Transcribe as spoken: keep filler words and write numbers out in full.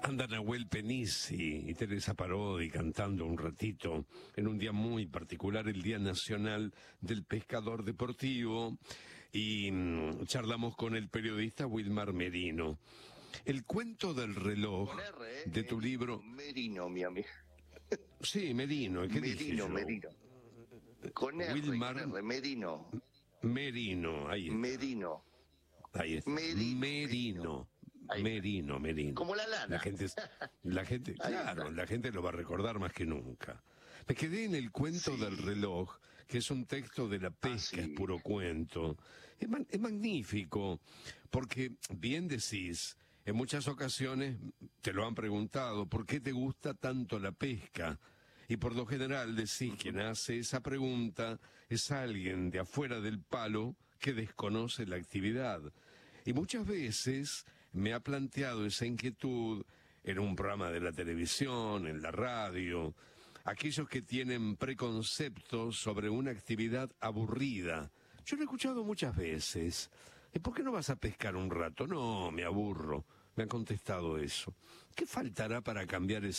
Anda Nahuel Penisi y Teresa Parodi cantando un ratito en un día muy particular, el Día Nacional del Pescador Deportivo, y mm, charlamos con el periodista Wilmar Merino. El cuento del reloj Con R, ¿eh? de tu libro... Merino, mi amigo. Sí, Merino, ¿qué dije Merino, yo? Merino. Con R, Wilmar con R, Merino. Merino, ahí está. Merino. Ahí está. Merino. Merino. Ahí. Merino, Merino. Como la lana. La gente, la gente, Ahí claro, está. la gente lo va a recordar más que nunca. Me quedé en el cuento Sí. del reloj, que es un texto de la pesca, Ah, sí. es puro cuento. Es, ma- es magnífico, porque bien decís, en muchas ocasiones te lo han preguntado, ¿por qué te gusta tanto la pesca? Y por lo general decís, quien hace esa pregunta es alguien de afuera del palo que desconoce la actividad. Y muchas veces me ha planteado esa inquietud en un programa de la televisión, en la radio, aquellos que tienen preconceptos sobre una actividad aburrida. Yo lo he escuchado muchas veces. ¿Y por qué no vas a pescar un rato? No, me aburro. Me han contestado eso. ¿Qué faltará para cambiar ese